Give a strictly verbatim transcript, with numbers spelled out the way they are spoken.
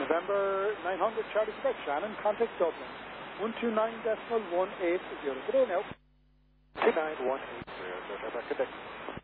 November nine hundred Charlie Quebec, Shannon, contact Dublin. one two nine decimal one eight zero. Good day now. two nine one eight zero, November Quebec.